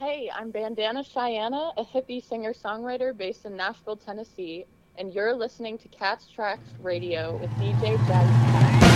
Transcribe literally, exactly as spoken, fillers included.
Hey, I'm Bandana Cheyenne, a hippie singer-songwriter based in Nashville, Tennessee, and you're listening to Cats Tracks Radio with D J Jazzy Cat.